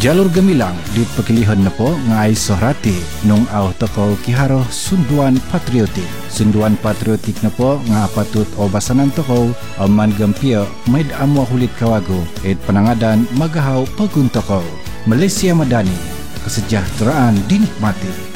Jalur gemilang di pekilihan nepo ngai sohrati nung au toko kiharo sunduan patriotik. Sunduan patriotik nepo nga patut obasanan toko aman gempia maid amwa hulit kawago et penangadan magahaw pagun toko. Malaysia Madani, kesejahteraan dinikmati.